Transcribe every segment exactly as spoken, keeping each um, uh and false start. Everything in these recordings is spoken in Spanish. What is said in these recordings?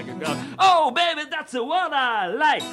like a girl. Oh, baby, that's what I like.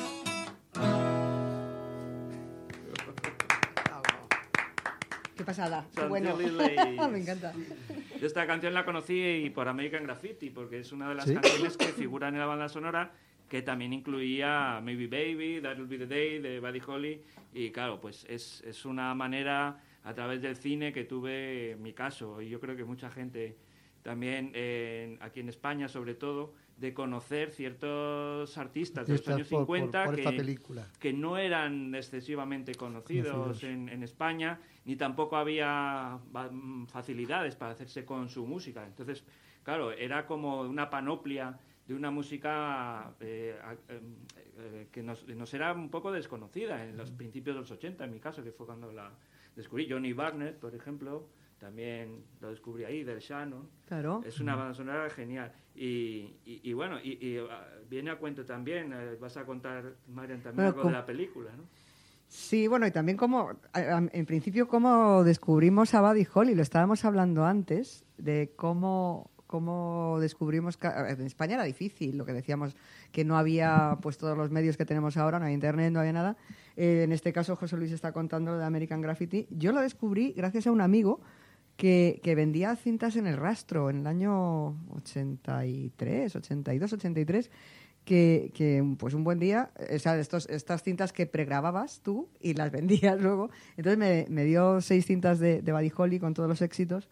Qué pasada, qué Chantilly bueno. Ladies. Me encanta. Yo esta canción la conocí y por American Graffiti, porque es una de las ¿Sí? canciones que figuran en la banda sonora, que también incluía Maybe Baby, That'll Be the Day, de Buddy Holly. Y claro, pues es, es una manera, a través del cine, que tuve en mi caso, y yo creo que mucha gente también, eh, aquí en España sobre todo, de conocer ciertos artistas de los Artistas años por- cincuenta por- por esta que, película. que no eran excesivamente conocidos, Conocidos. en, en España, ni tampoco había va- mm, facilidades para hacerse con su música. Entonces, claro, era como una panoplia de una música eh, a- eh, eh, que nos, nos era un poco desconocida en los principios de los ochenta, en mi caso, que fue cuando la descubrí. Johnny Barnett, por ejemplo, también lo descubrí ahí, del Shannon. Claro. Es una banda sonora genial. Y, y, y bueno, y, y, uh, viene a cuento también, eh, vas a contar, Marian, también Bueno, algo com- de la película, ¿no? Sí, bueno, y también como, a- a- en principio, cómo descubrimos a Buddy Holly. Lo estábamos hablando antes, de cómo, cómo descubrimos... que- a ver, en España era difícil, lo que decíamos, que no había pues todos los medios que tenemos ahora, no había internet, no había nada. Eh, en este caso, José Luis está contando lo de American Graffiti. Yo lo descubrí gracias a un amigo que, que vendía cintas en el rastro en el año ochenta y tres, ochenta y dos, ochenta y tres, que, que pues un buen día, o sea, estos, estas cintas que pregrababas tú y las vendías luego. Entonces me, me dio seis cintas de, de Buddy Holly con todos los éxitos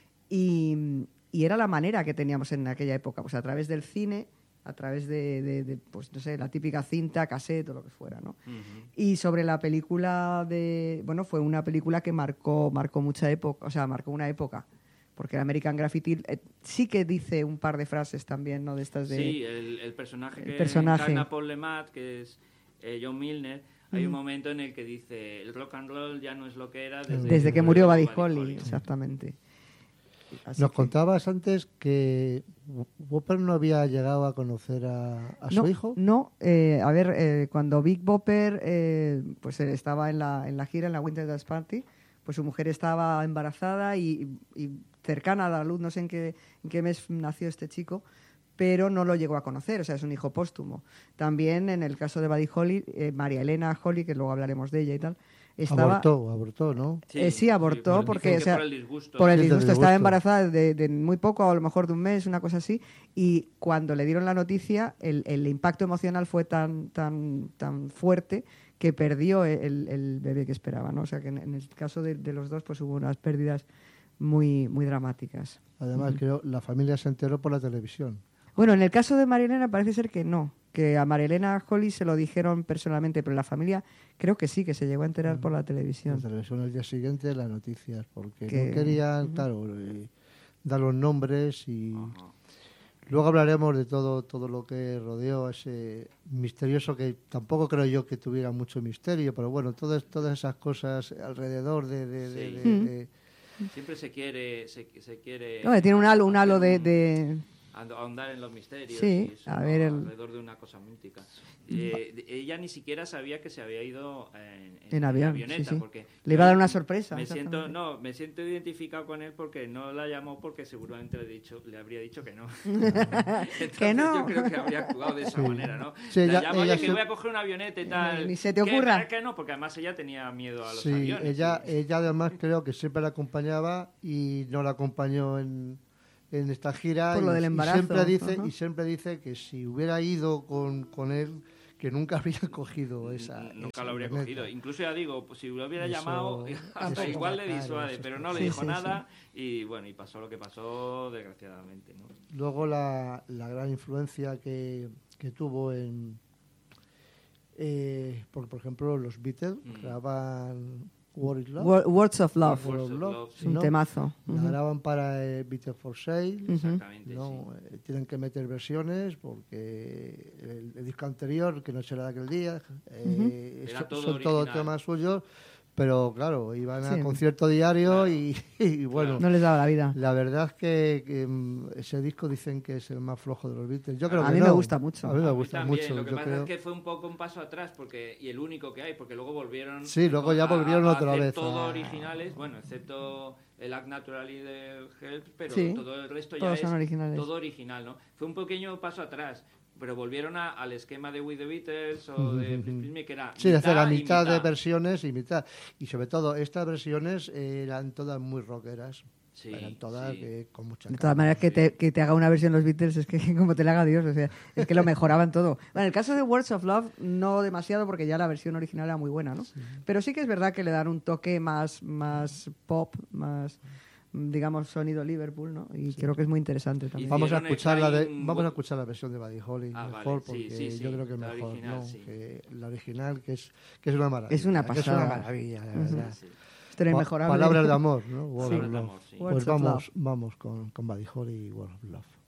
y, y era la manera que teníamos en aquella época, pues a través del cine, a través de, de, de, pues no sé, la típica cinta, cassette o lo que fuera, ¿no? Uh-huh. Y sobre la película de... Bueno, fue una película que marcó, marcó mucha época, o sea, marcó una época. Porque el American Graffiti eh, sí que dice un par de frases también, ¿no? De estas de... Sí, el, el personaje el que personaje. encarna Paul Le Mat, que es eh, John Milner, hay un Mm. momento en el que dice, el rock and roll ya no es lo que era desde, Desde que murió Buddy Holly. Holly, exactamente. Así Nos que- contabas antes que Whopper no había llegado a conocer a, a su no, hijo. No, eh, a ver, eh, cuando Big Bopper eh, pues eh, estaba en la, en la gira, en la Winter Dance Party, pues su mujer estaba embarazada y, y cercana a la luz, no sé en qué, en qué mes nació este chico, pero no lo llegó a conocer, o sea, es un hijo póstumo. También en el caso de Buddy Holly, eh, María Elena Holly, que luego hablaremos de ella y tal, estaba... Abortó, abortó, ¿no? Eh, sí, abortó por- porque, dicen o que sea, por el disgusto. por el Sí, del disgusto, estaba disgusto. embarazada de, de muy poco, a lo mejor de un mes, una cosa así, y cuando le dieron la noticia, el, el impacto emocional fue tan, tan, tan fuerte que perdió el, el bebé que esperaba, ¿no? O sea que en, en el caso de, de los dos, pues hubo unas pérdidas muy, muy dramáticas. Además, creo la familia se enteró por la televisión. Bueno, en el caso de Marilena parece ser que no, que a Marilena Holly se lo dijeron personalmente, pero la familia creo que sí, que se llegó a enterar por la La televisión. televisión el día siguiente, las noticias, porque Que- no querían, Ujú. claro, eh, dar los nombres y... Ajá. Luego hablaremos de todo todo lo que rodeó a ese misterioso, que tampoco creo yo que tuviera mucho misterio, pero bueno, todas todas esas cosas alrededor de... de, de- Sí. de- Mm. de- Siempre se quiere, se, se quiere No, tiene un halo, un halo de... hacer un- de- ando- ahondar en los misterios Sí, y eso, a ver, el- alrededor de una cosa mítica. Eh, de- ella ni siquiera sabía que se había ido en, en- En avión, avioneta, sí, sí. porque Le iba a dar una sorpresa, Me siento, exactamente. no, me siento identificado con él porque no la llamó porque seguramente le, he dicho, le habría dicho que no. Entonces, Que no. Yo creo que habría actuado de esa Sí. manera, ¿no? Sí, la ella- llamo, ella oye, que se- voy a coger un avioneta y tal. Ni se te Que- ocurra. Que no, porque además ella tenía miedo a los Sí, aviones. ella, sí. ella además creo que siempre la acompañaba y no la acompañó en, en esta gira. Por lo y, del y embarazo, siempre dice ajá. y siempre dice que si hubiera ido con, con él, que nunca habría cogido esa. N- Nunca esa lo habría avioneta. cogido. Incluso ya digo, pues si lo hubiera Eso- llamado, eso igual le está disuade, claro, pero eso no está le Sí, dijo sí, nada y bueno, y pasó lo que pasó, desgraciadamente, ¿no? Luego la, la gran influencia que, que tuvo en... Eh, por, por ejemplo, los Beatles Mm. grababan What is Love. Wo- Words of Love, Words Words of of Love, Love, es un ¿no? temazo. La Ujú. graban para eh, Beatles for Sale. Ujú. Exactamente, No, sí. eh, tienen que meter versiones porque el, el disco anterior, que no será de aquel día, eh, Era son- todo son todos original. temas suyos, pero claro, iban a Sí. concierto diario Claro. y, y bueno, No les daba la vida. la verdad es que, que, mm, ese disco dicen que es el más flojo de los Beatles. Yo creo A que mí me no. gusta mucho. A mí me A mí gusta también, mucho. Lo que yo pasa creo. es que fue un poco un paso atrás porque y el único que hay, porque luego volvieron. Sí, luego ya a- volvieron a otra hacer vez Todo a- originales, bueno, excepto el Act Naturally del Help, pero Sí, todo el resto ya todos es son originales. todo original, ¿no? Fue un pequeño paso atrás. pero volvieron a, al esquema de We the Beatles o de Please Please Me, que era sí, mitad hacer la y mitad, mitad de versiones y mitad. Y sobre todo, estas versiones eh, eran todas muy rockeras. Sí, eran todas sí. eh, con mucha De todas calma. maneras, que te, que te haga una versión los Beatles es que como te la haga Dios, o sea, es que lo mejoraban todo. Bueno, en el caso de Words of Love, no demasiado, porque ya la versión original era muy buena, ¿no? Sí. Pero sí que es verdad que le dan un toque más, más pop, más, digamos, sonido Liverpool, ¿no? Y sí. creo que es muy interesante también. Vamos a escuchar la de, vamos a escuchar la versión de Buddy Holly ah, mejor, vale. porque sí, sí, sí. yo creo que es la mejor, original, ¿no? Sí. Que la original, que es, que es una maravilla. Es una pasada. Es una maravilla, de verdad. Uh-huh. Sí. Esto era inmejorable. Palabras de amor, ¿no? World sí. of Love. Sí. Pues vamos, vamos con, con Buddy Holly y World of Love.